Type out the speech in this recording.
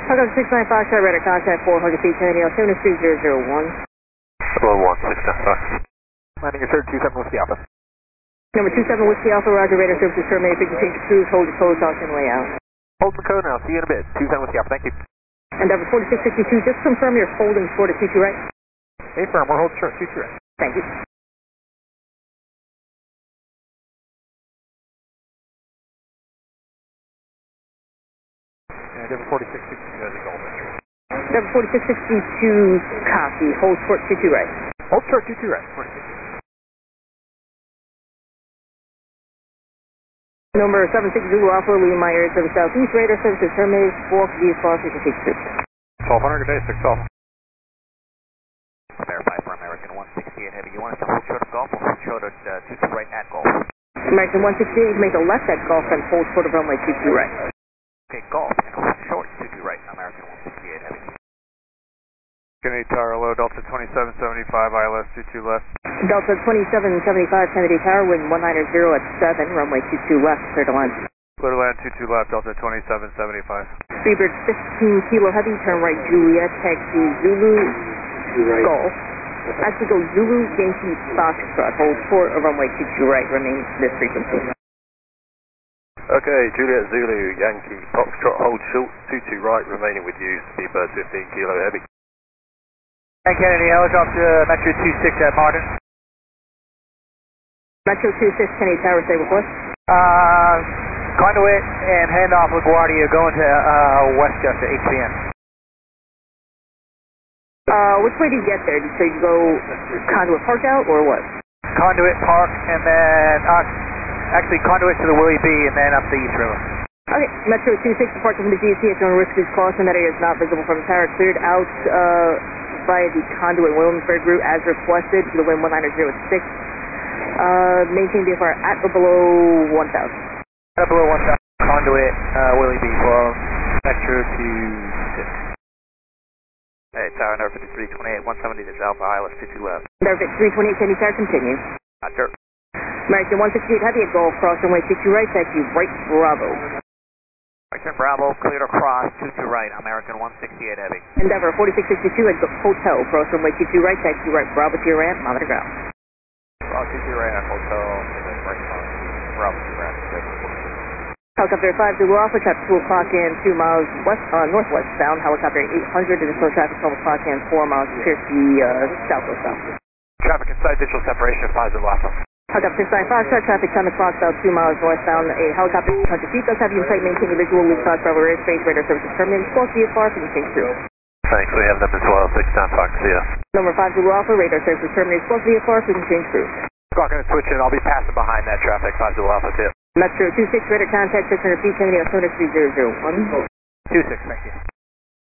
Hog up 695, Foxtrot, radar contact 400 feet, 10 altimeter 3001. Hello, 1695. Landing your third 27 Whiskey Alpha. Number 27 Whiskey Alpha, roger, radar services terminated, big change of cruise, hold your close, caution, way out. Hold the code now, see you in a bit. 27 Whiskey Alpha, thank you. Endeavor 4662, just confirm you're holding short of 22 right. Hey, firm, we're holding short, 22 right. Thank you. Endeavor 4662 has a goal entry. Endeavor 4662, copy, hold short 22 right. Hold short, 22 right. 46. Number 76 Zulu Alpha, Lee Myers of the Southeast, radar services terminated, walk via far frequency 6. 1200, good day, 6 Alpha. Verify for American 168 Heavy. You want us to hold short of Golf or hold short at 22 right at Golf? American 168, make a left at Golf and hold short of runway 22 right. Okay, Golf and hold short 22 right, American 168 Heavy. Kennedy Tower, low, Delta 2775, ILS 22 left. Delta 2775, Kennedy Tower, wind 190 at 7, runway 22 left, clear to land. Clear to land 22 left, Delta 2775. Freebird 15 kilo heavy, turn right Juliet, taxi Zulu, Golf. Actually go Zulu, Yankee, Foxtrot, hold short of runway 22 right, remain this frequency. Okay, Juliet Zulu, Yankee, Foxtrot, hold short, 22 right, remaining with you, Speedbird 15 kilo heavy. Hey Kennedy, helicopter Metro 26 at Martin. Metro 26, Kennedy Tower, stay with us. Conduit and handoff LaGuardia going to Westchester, 8 p.m. Which way do you get there? So you go Conduit Park out, or what? Conduit Park, and then, actually Conduit to the Willie B, and then up the East River. Okay, Metro 26, departure from the GC, it's on risk is caution, that area is not visible from the tower, cleared out, via the Conduit Williamsburg route as requested to the wind 190 at 6. Maintain VFR at or below 1,000. At or below 1,000. Conduit, Willie B for Metro 26. Hey, Tower number 5328, 170, this Alpha ILS 22 left. Nerve at 328, Kennedy Tower, continue. Roger. American 168 Heavy at Golf, cross runway 22 right, taxi right, Bravo. American Bravo, cleared across, 22 right, American 168 Heavy. Endeavor 4662 at Hotel, cross runway 22 right, taxi right, Bravo to your ramp, monitor ground. Bravo 22 right at Hotel, and then right on, Bravo to ramp, Helicopter 5 Zulu Alpha, traffic 2 o'clock and 2 miles west, northwest bound. Helicopter 800, additional traffic 12 o'clock and 4 miles, appears to be southwest bound. Traffic inside digital separation, 5 Zulu Alpha. Helicopter 695, traffic 10 o'clock, about 2 miles northbound. A helicopter 100 feet does have you in sight, maintain your visual, lead cross Bravo airspace, radar services terminated, 12 VFR, can you change through? Thanks, we have them as well, 6 Fox, see ya. Number 5 Zulu Alpha, radar services terminated, 12 VFR, can you change through? Squawk gonna switch in, I'll be passing behind that traffic, 5 Zulu Alpha, see ya. Metro 26, radar contact 600 feet, Kennedy altimeter 3001. 26, thank you.